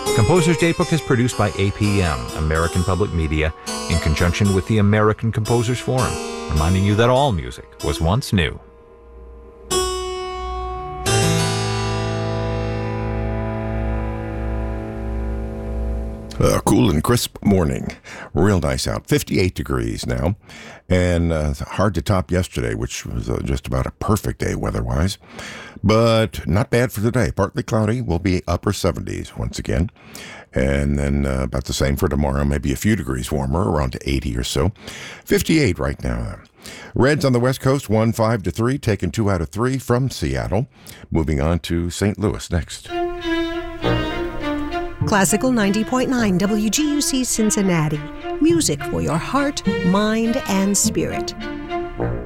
Composer's Datebook is produced by APM, American Public Media, in conjunction with the American Composers Forum, reminding you that all music was once new. A cool and crisp morning. Real nice out. 58 degrees now. And hard to top yesterday, which was just about a perfect day weather-wise. But not bad for today. Partly cloudy. Will be upper 70s once again. And then about the same for tomorrow. Maybe a few degrees warmer, around 80 or so. 58 right now. Reds on the West Coast, 1-5-3, taking 2 out of 3 from Seattle. Moving on to St. Louis next. Classical 90.9 WGUC Cincinnati. Music for your heart, mind, and spirit.